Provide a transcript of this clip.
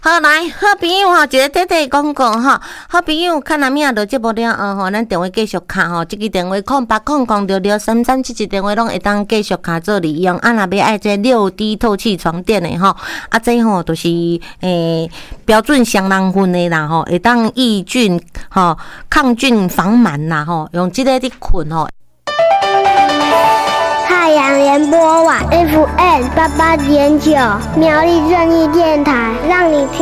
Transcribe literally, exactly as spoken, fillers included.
好来，好朋友吼，一个短短广告吼，好朋友看阿咩到节目了后吼，咱电话继续卡吼，这个电话空八空空六六三三七七电话拢会当继续卡做利用。啊，若要爱这六 D 透气床垫的吼，啊，这吼都、就是诶、欸、标准双人份的啦吼，会当抑菌吼、抗菌防螨啦吼，用这个的困吼。 太阳联播网 F M 八八点九，苗栗正义电台，让你听